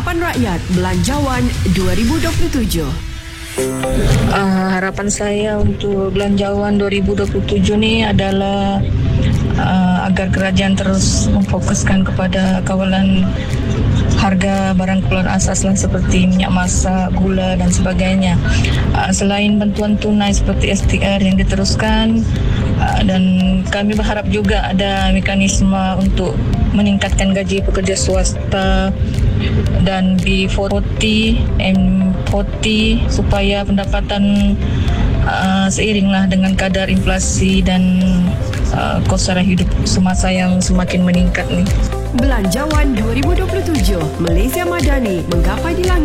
Harapan Rakyat Belanjawan 2027. Harapan saya untuk belanjawan 2027 ni adalah agar kerajaan terus memfokuskan kepada kawalan harga barang keperluan asas lah, seperti minyak masak, gula dan sebagainya. Selain bantuan tunai seperti STR yang diteruskan, dan kami berharap juga ada mekanisme untuk meningkatkan gaji pekerja swasta dan B40, M40 supaya pendapatan seiringlah dengan kadar inflasi dan kos sara hidup semasa yang semakin meningkat ni. Belanjawan 2027, Malaysia Madani menggapai di langit.